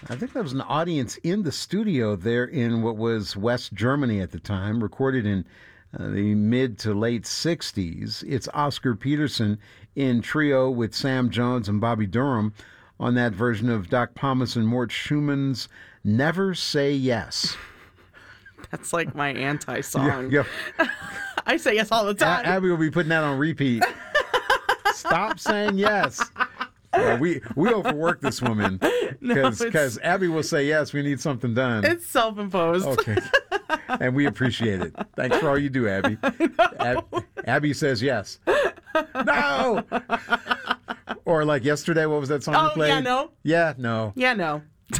I think there was an audience in the studio there in what was West Germany at the time, recorded in the mid to late 60s. It's Oscar Peterson in trio with Sam Jones and Bobby Durham on that version of Doc Pomus and Mort Schumann's Never Say Yes. That's like my anti-song. Yeah. I say yes all the time. Abby will be putting that on repeat. Stop saying yes. We overwork this woman because Abby will say yes. We need something done. It's self-imposed. Okay, and we appreciate it. Thanks for all you do, Abby. Abby says yes. No. Or like yesterday, what was that song you played? Yeah, no. Yeah, no. Yeah, no.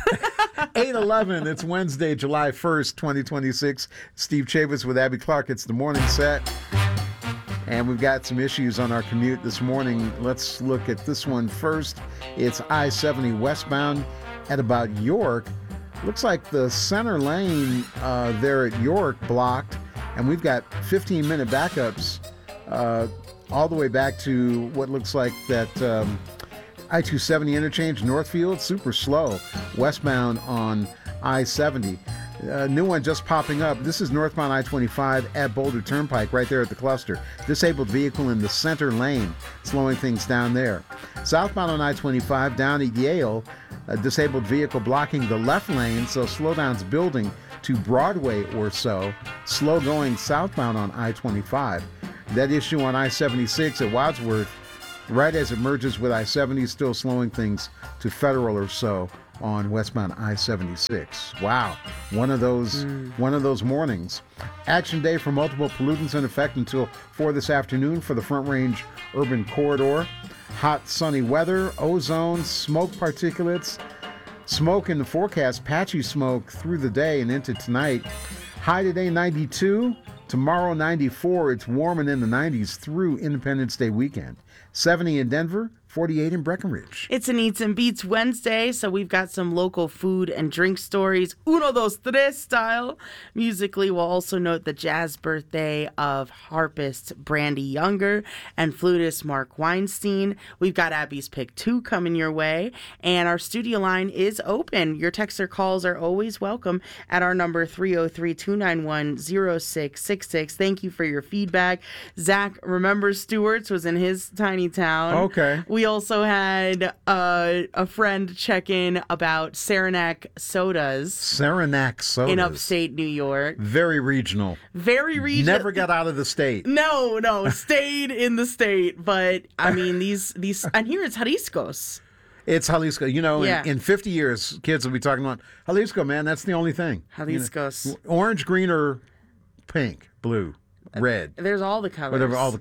8:11. It's Wednesday, July 1st, 2026. Steve Chavis with Abby Clark. It's the morning set. And we've got some issues on our commute this morning. Let's look at this one first. It's I-70 westbound at about York. Looks like the center lane there at York blocked, and we've got 15-minute backups all the way back to what looks like that I-270 interchange, Northfield, super slow, westbound on I-70. New one just popping up. This is northbound I-25 at Boulder Turnpike, right there at the cluster. Disabled vehicle in the center lane, slowing things down there. Southbound on I-25 down at Yale, a disabled vehicle blocking the left lane, so slowdown's building to Broadway or so. Slow going southbound on I-25. That issue on I-76 at Wadsworth, right as it merges with I-70, still slowing things to Federal or so on westbound I-76. Wow, one of those mornings. Action day for multiple pollutants in effect until 4 this afternoon for the Front Range Urban Corridor. Hot, sunny weather, ozone, smoke particulates. Smoke in the forecast, patchy smoke through the day and into tonight. High today, 92. Tomorrow, 94. It's warm and in the 90s through Independence Day weekend. 70 in Denver, 48 in Breckenridge. It's an Eats and Beats Wednesday, so we've got some local food and drink stories, uno, dos, tres style. Musically, we'll also note the jazz birthday of harpist Brandy Younger and flutist Mark Weinstein. We've got Abby's Pick 2 coming your way, and our studio line is open. Your texts or calls are always welcome at our number 303-291-0666. Thank you for your feedback. Zach remembers Stewart's was in his tiny town. Okay. We also had a friend check in about Saranac sodas. Saranac sodas. In upstate New York. Very regional. Very regional. Never got out of the state. No, stayed in the state. But, I mean, these and here it's Jalisco's. It's Jalisco. You know, in 50 years, kids will be talking about Jalisco, man. That's the only thing. Jalisco's. You know, orange, green, or pink, blue, red. There's all the colors. Whatever, all the...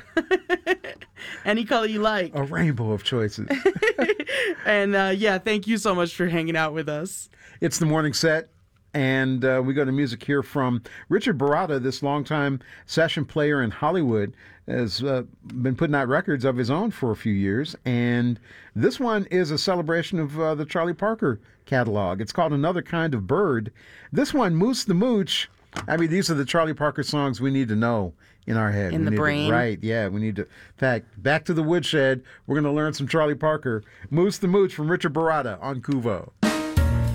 Any color you like. A rainbow of choices. And thank you so much for hanging out with us. It's the morning set, and we go to music here from Richard Baratta, this longtime session player in Hollywood, has been putting out records of his own for a few years, and this one is a celebration of the Charlie Parker catalog. It's called Another Kind of Bird. This one, Moose the Mooch. I mean, these are the Charlie Parker songs we need to know in our head. In the brain. Right, yeah. We need to. In fact, back to the woodshed. We're going to learn some Charlie Parker. Moose the Mooch from Richard Baratta on Kuvo.